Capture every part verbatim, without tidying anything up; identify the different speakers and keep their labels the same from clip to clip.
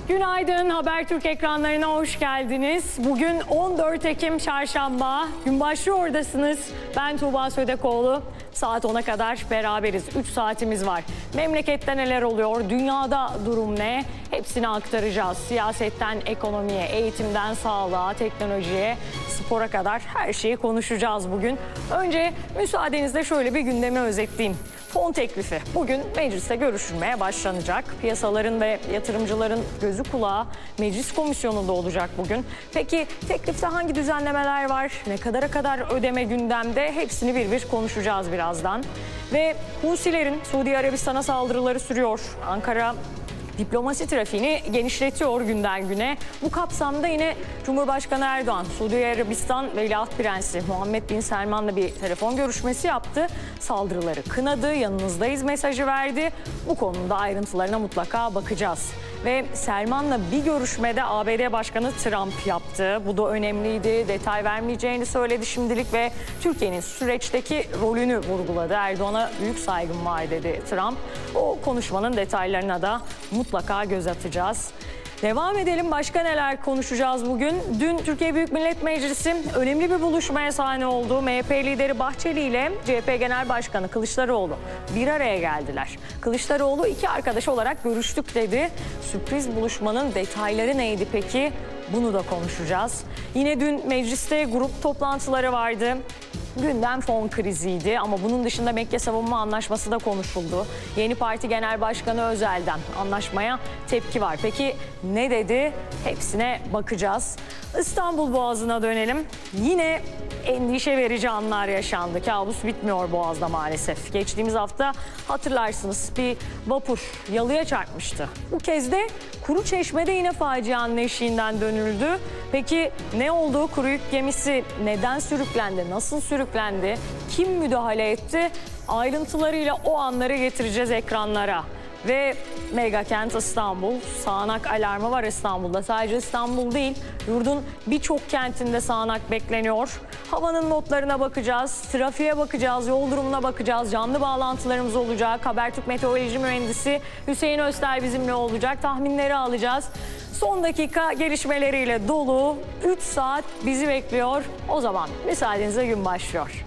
Speaker 1: Günaydın, Habertürk ekranlarına hoş geldiniz. Bugün on dört Ekim Çarşamba, gün başlıyor oradasınız. Ben Tuğba Södekoğlu. Saat ona kadar beraberiz. üç saatimiz var. Memlekette neler oluyor, dünyada durum ne? Hepsini aktaracağız. Siyasetten ekonomiye, eğitimden sağlığa, teknolojiye, spora kadar her şeyi konuşacağız bugün. Önce müsaadenizle şöyle bir gündemi özetleyeyim. Fon teklifi bugün mecliste görüşülmeye başlanacak. Piyasaların ve yatırımcıların gözü kulağı meclis komisyonunda olacak bugün. Peki teklifte hangi düzenlemeler var? Ne kadara kadar ödeme gündemde? Hepsini bir bir konuşacağız birazdan. Ve Husilerin Suudi Arabistan'a saldırıları sürüyor. Ankara diplomasi trafiğini genişletiyor günden güne. Bu kapsamda yine Cumhurbaşkanı Erdoğan, Suudi Arabistan Veliaht Prensi Muhammed Bin Selman'la bir telefon görüşmesi yaptı. Saldırıları kınadı, yanınızdayız mesajı verdi. Bu konuda ayrıntılarına mutlaka bakacağız. Ve Selman'la bir görüşmede A B D Başkanı Trump yaptı. Bu da önemliydi. Detay vermeyeceğini söyledi şimdilik ve Türkiye'nin süreçteki rolünü vurguladı. Erdoğan'a büyük saygım var dedi Trump. O konuşmanın detaylarına da mutlaka göz atacağız. Devam edelim. Başka neler konuşacağız bugün? Dün Türkiye Büyük Millet Meclisi önemli bir buluşmaya sahne oldu. M H P lideri Bahçeli ile C H P Genel Başkanı Kılıçdaroğlu bir araya geldiler. Kılıçdaroğlu iki arkadaş olarak görüştük dedi. Sürpriz buluşmanın detayları neydi peki? Bunu da konuşacağız. Yine dün mecliste grup toplantıları vardı. Gündem fon kriziydi ama bunun dışında Mekke Savunma Anlaşması da konuşuldu. Yeni Parti Genel Başkanı Özel'den anlaşmaya tepki var. Peki ne dedi? Hepsine bakacağız. İstanbul Boğazı'na dönelim. Yine endişe verici anlar yaşandı. Kabus bitmiyor Boğaz'da maalesef. Geçtiğimiz hafta hatırlarsınız bir vapur yalıya çarpmıştı. Bu kez de Kuruçeşme'de yine facianın eşiğinden dönüldü. Peki ne oldu? Kuru yük gemisi neden sürüklendi? Nasıl sürüklendi? Kim müdahale etti? Ayrıntılarıyla o anları getireceğiz ekranlara. Ve Megakent İstanbul, sağanak alarmı var İstanbul'da. Sadece İstanbul değil, yurdun birçok kentinde sağanak bekleniyor. Havanın notlarına bakacağız, trafiğe bakacağız, yol durumuna bakacağız. Canlı bağlantılarımız olacak. Habertürk Meteoroloji Mühendisi Hüseyin Özter bizimle olacak. Tahminleri alacağız. Son dakika gelişmeleriyle dolu üç saat bizi bekliyor. O zaman müsaadenizle gün başlıyor.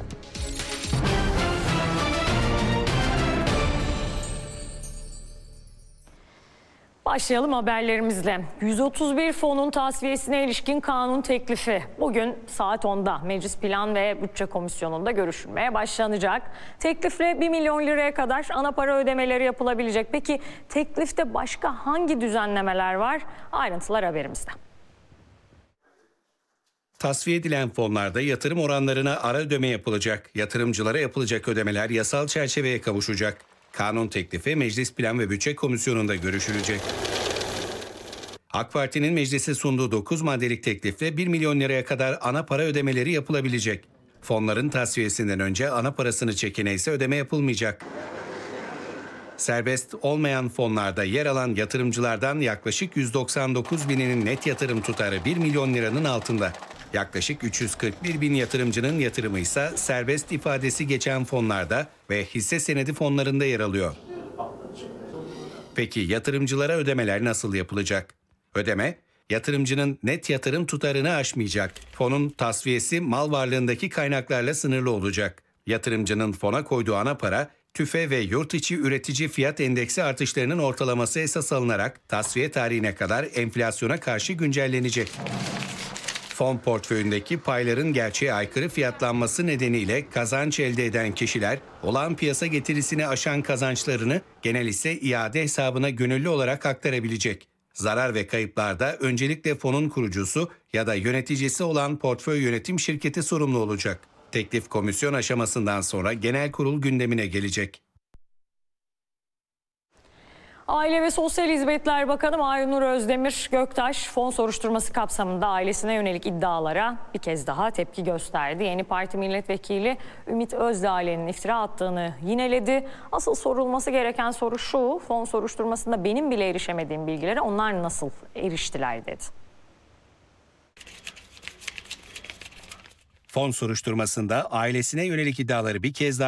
Speaker 1: Başlayalım haberlerimizle. yüz otuz bir fonun tasfiyesine ilişkin kanun teklifi bugün saat onda Meclis Plan ve Bütçe Komisyonu'nda görüşülmeye başlanacak. Teklifle bir milyon liraya kadar ana para ödemeleri yapılabilecek. Peki teklifte başka hangi düzenlemeler var? Ayrıntılar haberimizde.
Speaker 2: Tasfiye edilen fonlarda yatırım oranlarına ara ödeme yapılacak. Yatırımcılara yapılacak ödemeler yasal çerçeveye kavuşacak. Kanun teklifi Meclis Plan ve Bütçe Komisyonu'nda görüşülecek. AK Parti'nin meclise sunduğu dokuz maddelik teklifle bir milyon liraya kadar ana para ödemeleri yapılabilecek. Fonların tasfiyesinden önce ana parasını çekene ise ödeme yapılmayacak. Serbest olmayan fonlarda yer alan yatırımcılardan yaklaşık yüz doksan dokuz bininin net yatırım tutarı bir milyon liranın altında. Yaklaşık üç yüz kırk bir bin yatırımcının yatırımı ise serbest ifadesi geçen fonlarda ve hisse senedi fonlarında yer alıyor. Peki yatırımcılara ödemeler nasıl yapılacak? Ödeme, yatırımcının net yatırım tutarını aşmayacak. Fonun tasfiyesi mal varlığındaki kaynaklarla sınırlı olacak. Yatırımcının fona koyduğu ana para, TÜFE ve yurt içi üretici fiyat endeksi artışlarının ortalaması esas alınarak tasfiye tarihine kadar enflasyona karşı güncellenecek. Fon portföyündeki payların gerçeğe aykırı fiyatlanması nedeniyle kazanç elde eden kişiler olağan piyasa getirisini aşan kazançlarını genel ise iade hesabına gönüllü olarak aktarabilecek. Zarar ve kayıplarda öncelikle fonun kurucusu ya da yöneticisi olan portföy yönetim şirketi sorumlu olacak. Teklif komisyon aşamasından sonra genel kurul gündemine gelecek.
Speaker 1: Aile ve Sosyal Hizmetler Bakanı Aynur Özdemir Göktaş fon soruşturması kapsamında ailesine yönelik iddialara bir kez daha tepki gösterdi. Yeni Parti Milletvekili Ümit Özdağ'ın iftira attığını yineledi. Asıl sorulması gereken soru şu: fon soruşturmasında benim bile erişemediğim bilgilere onlar nasıl eriştiler dedi.
Speaker 2: Fon soruşturmasında ailesine yönelik iddiaları bir kez daha